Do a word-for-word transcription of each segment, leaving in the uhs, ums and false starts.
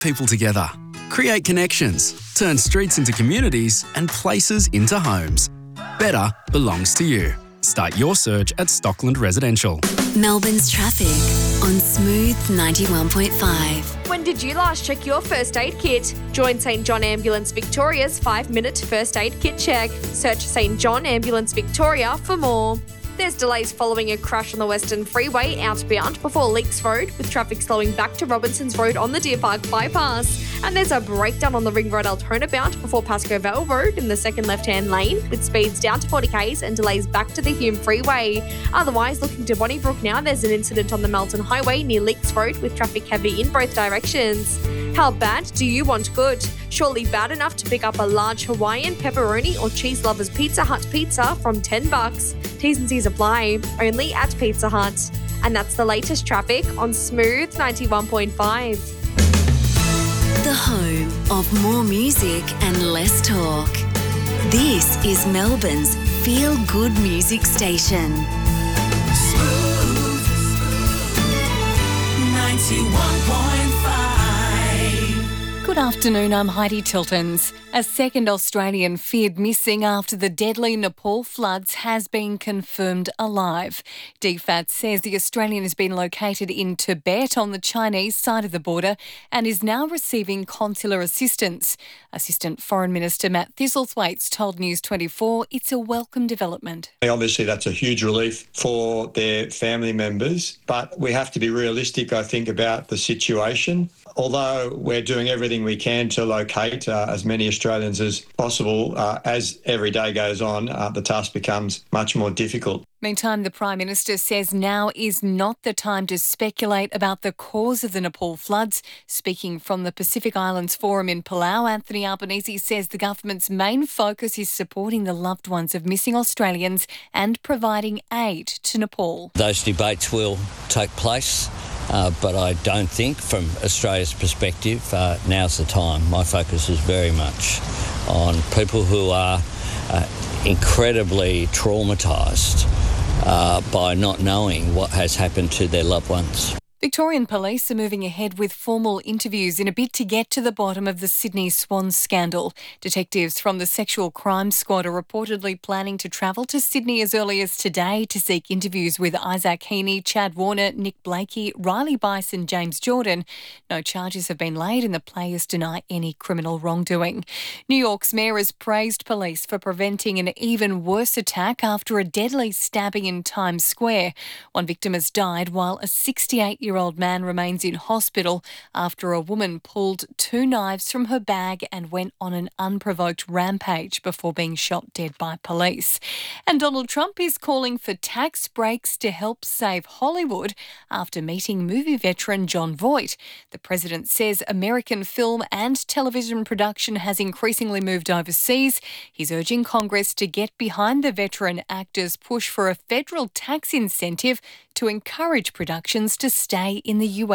people together. Create connections, turn streets into communities and places into homes. Better belongs to you. Start your search at Stockland Residential. Melbourne's traffic on Smooth ninety-one point five. When did you last check your first aid kit? Join St John Ambulance Victoria's five-minute first aid kit check. Search St John Ambulance Victoria for more. There's delays following a crash on the Western Freeway outbound before Leaks Road, with traffic slowing back to Robinsons Road on the Deer Park bypass. And there's a breakdown on the Ring Road Altona bound before Pascoe Vale Road in the second left-hand lane, with speeds down to forty k's and delays back to the Hume Freeway. Otherwise, looking to Bonnybrook now, there's an incident on the Melton Highway near Leaks Road with traffic heavy in both directions. How bad do you want good? Surely bad enough to pick up a large Hawaiian, pepperoni or cheese lovers Pizza Hut pizza from ten bucks. T's and C's apply, only at Pizza Hut. And that's the latest traffic on Smooth ninety-one point five. The home of more music and less talk. This is Melbourne's feel-good music station. Smooth ninety-one point five. Good afternoon, I'm Heidi Tiltons. A second Australian feared missing after the deadly Nepal floods has been confirmed alive. D FAT says the Australian has been located in Tibet on the Chinese side of the border and is now receiving consular assistance. Assistant Foreign Minister Matt Thistlethwaite told News twenty-four it's a welcome development. Obviously, that's a huge relief for their family members, but we have to be realistic, I think, about the situation. Although we're doing everything we can to locate uh, as many Australians as possible, uh, as every day goes on, uh, the task becomes much more difficult. Meantime, the Prime Minister says now is not the time to speculate about the cause of the Nepal floods. Speaking from the Pacific Islands Forum in Palau, Anthony Albanese says the government's main focus is supporting the loved ones of missing Australians and providing aid to Nepal. Those debates will take place. Uh, but I don't think, from Australia's perspective, uh, now's the time. My focus is very much on people who are uh, incredibly traumatised uh, by not knowing what has happened to their loved ones. Victorian police are moving ahead with formal interviews in a bid to get to the bottom of the Sydney Swans scandal. Detectives from the Sexual Crime Squad are reportedly planning to travel to Sydney as early as today to seek interviews with Isaac Heaney, Chad Warner, Nick Blakey, Riley Bice and James Jordan. No charges have been laid and the players deny any criminal wrongdoing. New York's mayor has praised police for preventing an even worse attack after a deadly stabbing in Times Square. One victim has died while a sixty-eight-year-old old man remains in hospital after a woman pulled two knives from her bag and went on an unprovoked rampage before being shot dead by police. And Donald Trump is calling for tax breaks to help save Hollywood after meeting movie veteran Jon Voight. The president says American film and television production has increasingly moved overseas. He's urging Congress to get behind the veteran actor's push for a federal tax incentive to encourage productions to stay in the U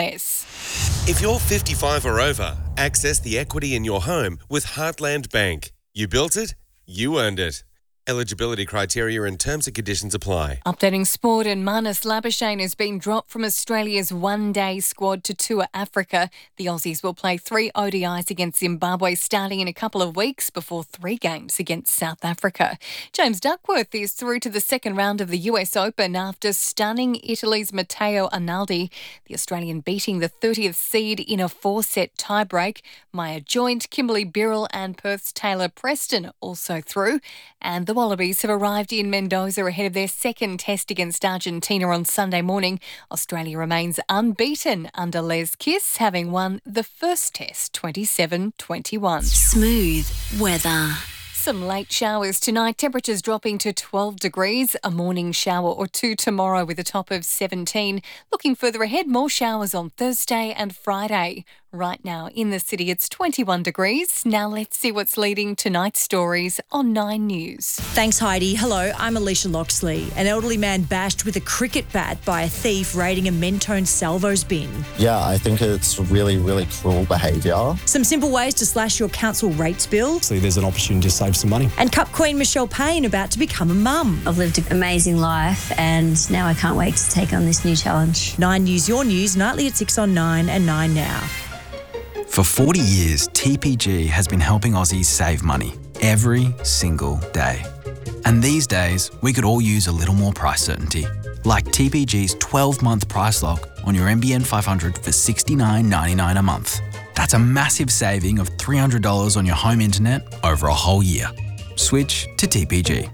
S. If you're fifty-five or over, access the equity in your home with Heartland Bank. You built it, you earned it. Eligibility criteria and terms and conditions apply. Updating sport, and Marnus Labuschagne has been dropped from Australia's one-day squad to tour Africa. The Aussies will play three O D Is against Zimbabwe starting in a couple of weeks before three games against South Africa. James Duckworth is through to the second round of the U S Open after stunning Italy's Matteo Arnaldi. The Australian beating the thirtieth seed in a four-set tiebreak. Maya Joint, Kimberly Birrell and Perth's Taylor Preston also through. And the Wallabies have arrived in Mendoza ahead of their second test against Argentina on Sunday morning. Australia remains unbeaten under Les Kiss, having won the first test twenty-seven twenty-one. Smooth weather. Some late showers tonight, temperatures dropping to twelve degrees, a morning shower or two tomorrow with a top of seventeen. Looking further ahead, more showers on Thursday and Friday. Right now in the city, it's twenty-one degrees. Now let's see what's leading tonight's stories on Nine News. Thanks, Heidi. Hello, I'm Alicia Loxley. An elderly man bashed with a cricket bat by a thief raiding a Mentone Salvos bin. Yeah, I think it's really, really cruel behaviour. Some simple ways to slash your council rates bill. So there's an opportunity to save some money. And Cup Queen Michelle Payne about to become a mum. I've lived an amazing life and now I can't wait to take on this new challenge. Nine News, your news, nightly at six on Nine and Nine Now. For forty years, T P G has been helping Aussies save money every single day. And these days, we could all use a little more price certainty. Like T P G's twelve-month price lock on your N B N five hundred for sixty-nine ninety-nine a month. That's a massive saving of three hundred dollars on your home internet over a whole year. Switch to T P G.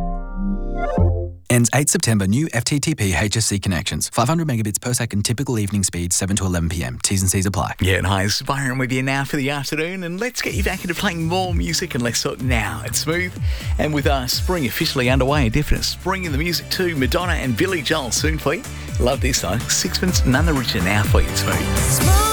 Ends eighth September. New F T T P H S C connections. five hundred megabits per second typical evening speed, seven to eleven p m. T's and C's apply. Yeah, and hi, it's Byron with you now for the afternoon, and let's get you back into playing more music, and let's talk now. It's Smooth, and with our spring officially underway, a definite spring in the music too. Madonna and Billy Joel soon for you. Love this song. Sixpence None the Richer now for you, Smooth.